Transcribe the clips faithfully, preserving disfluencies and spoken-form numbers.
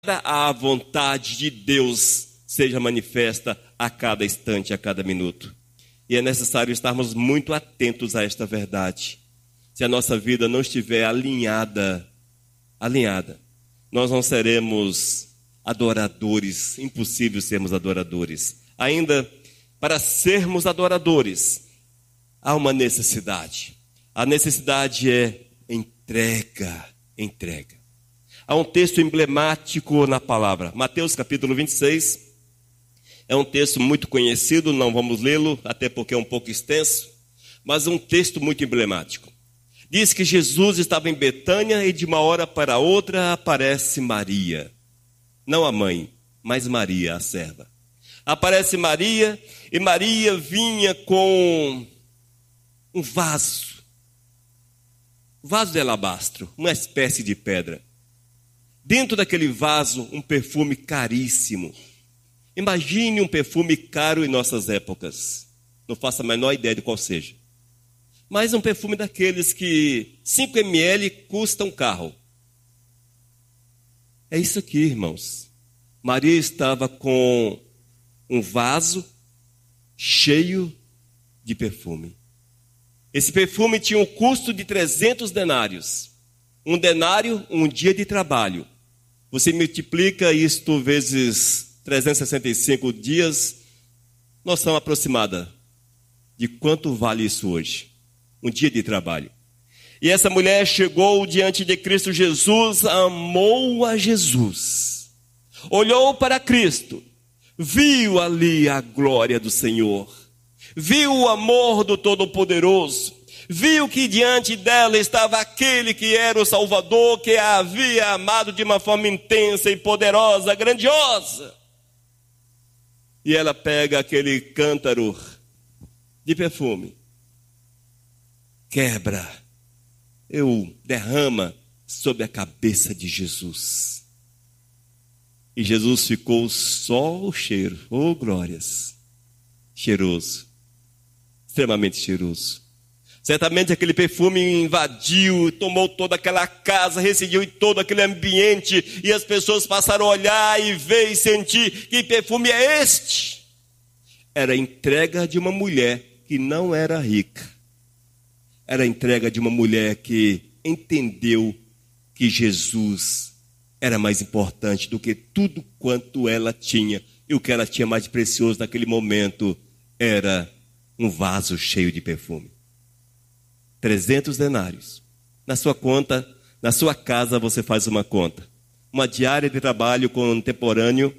a vontade de Deus seja manifesta a cada instante, a cada minuto. E é necessário estarmos muito atentos a esta verdade. Se a nossa vida não estiver alinhada, alinhada, nós não seremos adoradores, impossível sermos adoradores. Ainda, para sermos adoradores, há uma necessidade. A necessidade é entrega, entrega. Há um texto emblemático na palavra, Mateus capítulo vinte e seis, é um texto muito conhecido, não vamos lê-lo, até porque é um pouco extenso, mas um texto muito emblemático. Diz que Jesus estava em Betânia e de uma hora para outra aparece Maria. Não a mãe, mas Maria, a serva. Aparece Maria e Maria vinha com um vaso. Um vaso de alabastro, uma espécie de pedra. Dentro daquele vaso, um perfume caríssimo. Imagine um perfume caro em nossas épocas. Não faço a menor ideia de qual seja. Mas um perfume daqueles que cinco mililitros custa um carro. É isso aqui, irmãos. Maria estava com um vaso cheio de perfume. Esse perfume tinha um custo de trezentos denários. Um denário, um dia de trabalho. Você multiplica isto vezes trezentos e sessenta e cinco dias, noção aproximada de quanto vale isso hoje. Um dia de trabalho. E essa mulher chegou diante de Cristo Jesus, amou a Jesus. Olhou para Cristo, viu ali a glória do Senhor. Viu o amor do Todo-Poderoso. Viu que diante dela estava aquele que era o Salvador, que a havia amado de uma forma intensa e poderosa, grandiosa. E ela pega aquele cântaro de perfume, quebra, eu derrama sobre a cabeça de Jesus. E Jesus ficou só o cheiro, oh glórias, cheiroso, extremamente cheiroso. Certamente aquele perfume invadiu, tomou toda aquela casa, residiu em todo aquele ambiente, e as pessoas passaram a olhar e ver e sentir: que perfume é este? Era a entrega de uma mulher que não era rica. Era a entrega de uma mulher que entendeu que Jesus era mais importante do que tudo quanto ela tinha. E o que ela tinha mais de precioso naquele momento era um vaso cheio de perfume. trezentos denários. Na sua conta, na sua casa você faz uma conta. Uma diária de trabalho contemporâneo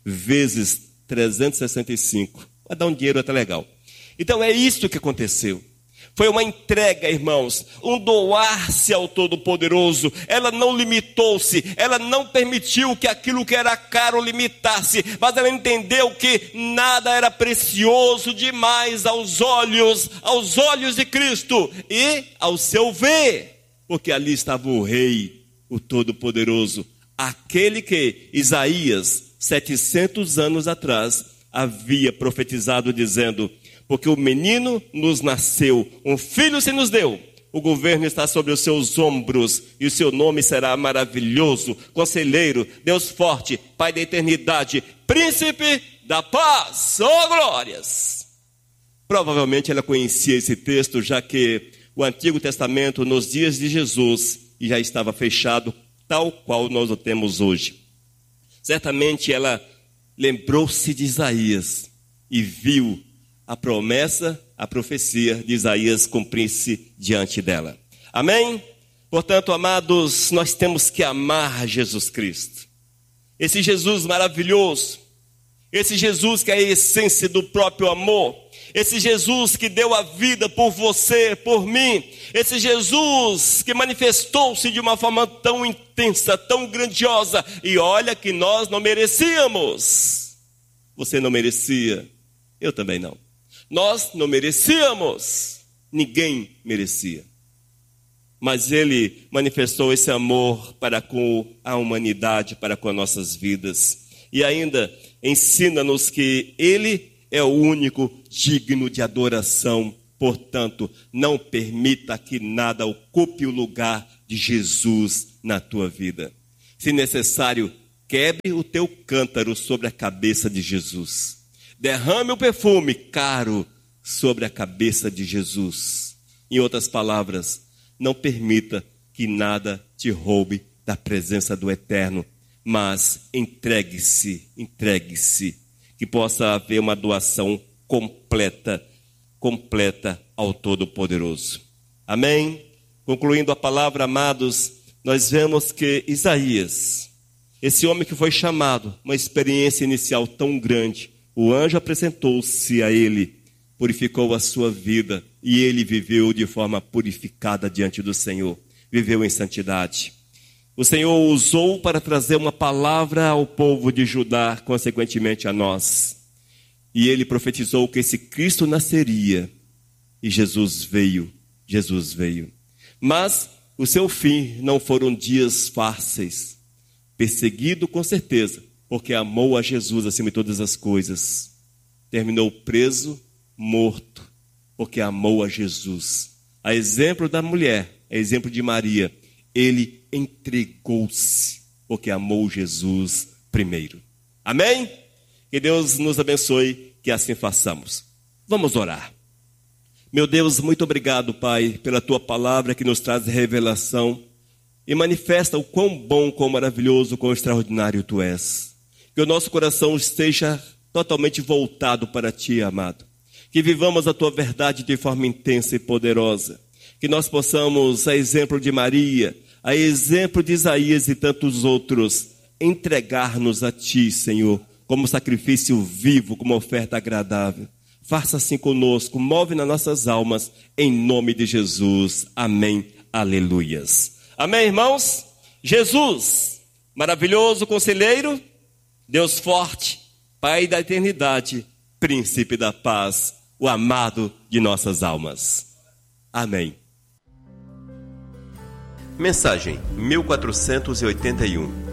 vezes trezentos e sessenta e cinco. Vai dar um dinheiro até legal. Então é isso que aconteceu. Foi uma entrega, irmãos, um doar-se ao Todo-Poderoso. Ela não limitou-se, ela não permitiu que aquilo que era caro limitasse, mas ela entendeu que nada era precioso demais aos olhos, aos olhos de Cristo e ao seu ver, porque ali estava o Rei, o Todo-Poderoso, aquele que Isaías, setecentos anos atrás, havia profetizado dizendo: porque o menino nos nasceu, um filho se nos deu, o governo está sobre os seus ombros, e o seu nome será maravilhoso, conselheiro, Deus forte, Pai da eternidade, príncipe da paz. Oh glórias! Provavelmente ela conhecia esse texto, já que o Antigo Testamento, nos dias de Jesus, já estava fechado, tal qual nós o temos hoje. Certamente ela lembrou-se de Isaías e viu a promessa, a profecia de Isaías cumprir-se diante dela. Amém? Portanto, amados, nós temos que amar Jesus Cristo. Esse Jesus maravilhoso, esse Jesus que é a essência do próprio amor, esse Jesus que deu a vida por você, por mim, esse Jesus que manifestou-se de uma forma tão intensa, tão grandiosa, e olha que nós não merecíamos. Você não merecia, eu também não. Nós não merecíamos, ninguém merecia. Mas Ele manifestou esse amor para com a humanidade, para com as nossas vidas. E ainda ensina-nos que Ele é o único digno de adoração. Portanto, não permita que nada ocupe o lugar de Jesus na tua vida. Se necessário, Quebre o teu cântaro sobre a cabeça de Jesus. Derrame o perfume caro sobre a cabeça de Jesus. Em outras palavras, não permita que nada te roube da presença do Eterno, mas entregue-se, entregue-se, que possa haver uma doação completa, completa ao Todo-Poderoso. Amém? Concluindo a palavra, amados, nós vemos que Isaías, esse homem que foi chamado, uma experiência inicial tão grande, o anjo apresentou-se a ele, purificou a sua vida e ele viveu de forma purificada diante do Senhor, viveu em santidade. O Senhor o usou para trazer uma palavra ao povo de Judá, consequentemente a nós. E ele profetizou que esse Cristo nasceria. E Jesus veio, Jesus veio. Mas o seu fim não foram dias fáceis. Perseguido com certeza, porque amou a Jesus acima de todas as coisas. Terminou preso, morto, porque amou a Jesus. A exemplo da mulher, a exemplo de Maria, ele entregou-se, porque amou Jesus primeiro. Amém? Que Deus nos abençoe, que assim façamos. Vamos orar. Meu Deus, muito obrigado, Pai, pela Tua palavra que nos traz revelação e manifesta o quão bom, quão maravilhoso, quão extraordinário Tu és. Que o nosso coração esteja totalmente voltado para Ti, amado. Que vivamos a Tua verdade de forma intensa e poderosa. Que nós possamos, a exemplo de Maria, a exemplo de Isaías e tantos outros, entregar-nos a Ti, Senhor, como sacrifício vivo, como oferta agradável. Faça assim conosco, move nas nossas almas, em nome de Jesus. Amém. Aleluias. Amém, irmãos? Jesus, maravilhoso conselheiro, Deus forte, Pai da eternidade, príncipe da paz, o amado de nossas almas. Amém. Mensagem mil quatrocentos e oitenta e um.